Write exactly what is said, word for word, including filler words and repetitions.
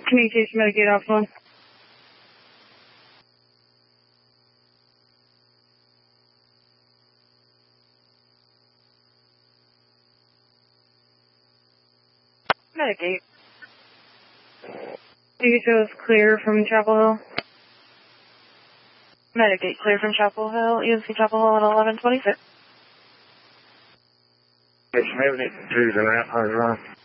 Communication Medicaid off one. Medicaid. You shows clear from Chapel Hill. Medicaid clear from Chapel Hill. U N C Chapel Hill at eleven twenty-six. It's seventy-two and a half hours run.